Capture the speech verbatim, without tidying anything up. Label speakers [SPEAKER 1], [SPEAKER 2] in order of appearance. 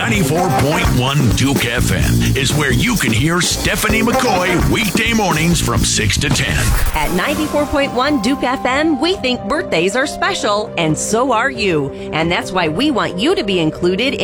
[SPEAKER 1] ninety-four point one Duke F M is where you can hear Stephanie McCoy weekday mornings from six to ten.
[SPEAKER 2] At ninety-four point one Duke F M, we think birthdays are special, and so are you. And that's why we want you to be included